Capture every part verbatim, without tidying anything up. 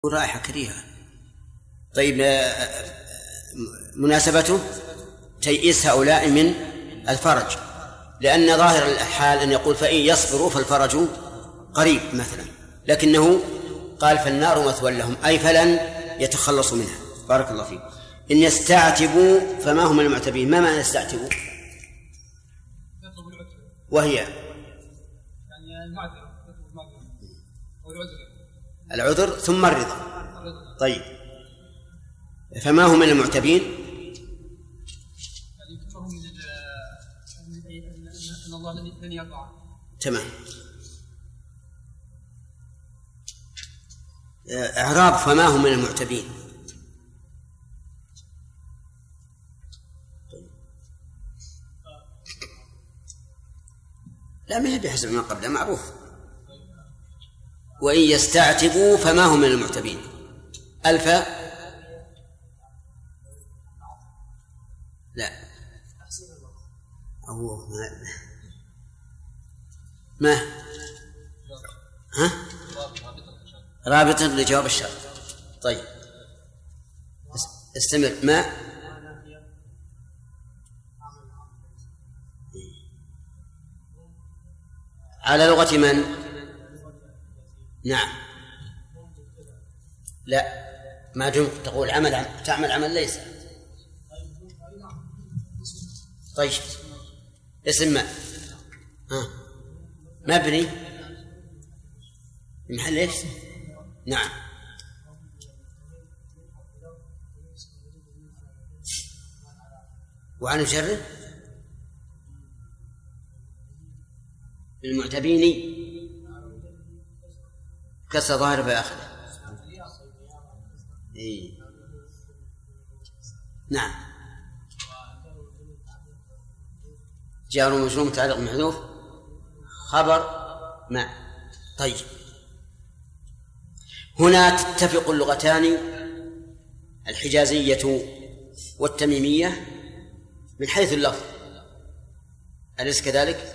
رائحة كريهة. طيب مناسبته تيئيس هؤلاء من الفرج، لأن ظاهر الحال أن يقول فإن يصبروا فالفرج قريب مثلا، لكنه قال فالنار مثوى لهم، أي فلن يتخلصوا منها. بارك الله فيك. إن يستعتبوا فما هم المعتبين. ما معنى يستعتبوا؟ وهي العذر ثم الرضا. طيب فما هم المعتبين؟ تمام. إعراب فما هم من المعتبين. لا، ما هي بحسب ما قبله، معروف. وإن يستعتبوا فما هم من المعتبين. ألف لا أوه. ما ما ها رابطة لجواب الشرط. طيب استمر. ما على لغة من؟ نعم. لا، ما دمت تقول عمل عم... تعمل عمل ليس. طيب اسم ما ها مبني محل ايش؟ نعم. وعن جره المعتبين كسر ظاهر بآخره. إيه. نعم. جار ومجرور متعلق محذوف خبر ما. طيب هنا تتفق اللغتان الحجازية والتميمية من حيث اللفظ، أليس كذلك؟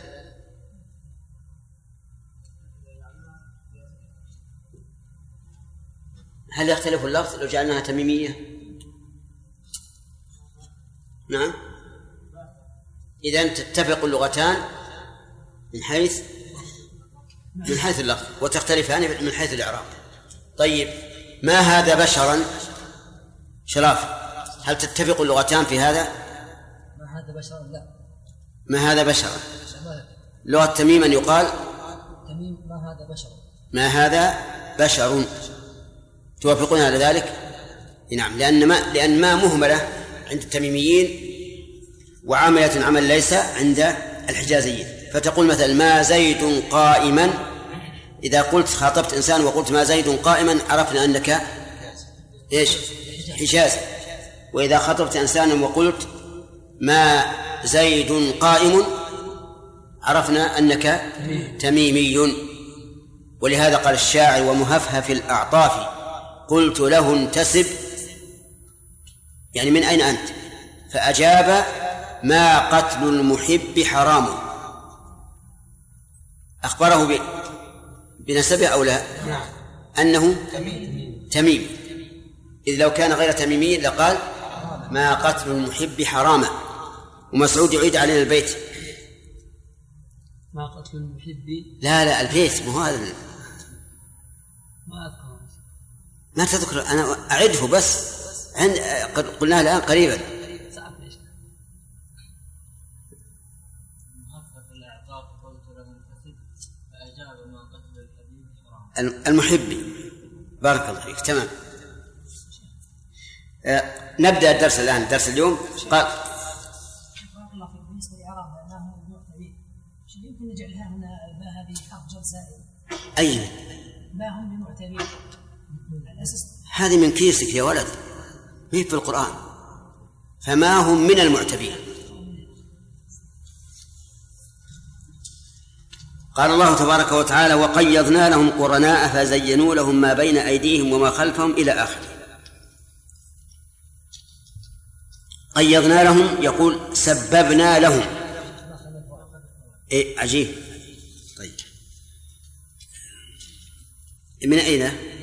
هل يختلف اللفظ لو جعلناها تميمية؟ نعم. إذن تتفق اللغتان من حيث من حيث اللفظ وتختلفان من حيث الإعراب. طيب ما هذا بشرا شراف، هل تتفق اللغتان في هذا؟ ما هذا بشرا لا. ما هذا بشرا لغة تميما يقال تميم ما هذا بشر. ما هذا بشر. توافقون على ذلك؟ نعم. لأن ما لأن ما مهملة عند التميميين وعاملة عمل ليس عند الحجازيين. فتقول مثلا ما زيد قائما، إذا قلت خاطبت إنسان وقلت ما زيد قائما عرفنا أنك إيش؟ حجاز. وإذا خاطبت إنسانا وقلت ما زيد قائم عرفنا أنك تميمي. ولهذا قال الشاعر ومهفهف الأعطاف قلت له انتسب، يعني من أين أنت؟ فأجاب ما قتل المحب حرام. أخبره بنسبه أو لا؟ نعم. أنه تميم. إذ لو كان غير تميمي لقال ما قتل المحب حراما. ومسعود يعيد علينا البيت ما قتل المحب. لا لا البيت مو هذا. ما أذكر. ما تذكر، أنا أعده بس عند قلناه الآن قريبا. المحبي. بارك الله فيك. تمام. آه نبدأ الدرس الآن، درس اليوم. قال بالنسبة للإعراب ما هو المعتبين، يمكن نجعلها هنا الباء هذه حرف جر زائد. أي ما هم المعتبين؟ هذه من كيسك يا ولد، هي في القرآن. فما هم من المعتبين. قال الله تبارك وتعالى وقيضنا لهم قرناء فزينوا لهم ما بين أيديهم وما خلفهم إلى آخره. قيضنا لهم يقول سببنا لهم. إيه عجيب. طيب من أين؟